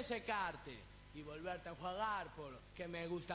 secarte y volverte a enjuagar porque me gusta